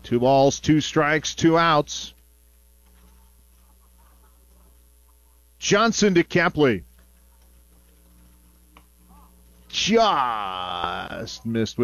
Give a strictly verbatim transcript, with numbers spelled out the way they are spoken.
Two balls, two strikes, two outs. Johnson to Kepley. Just missed with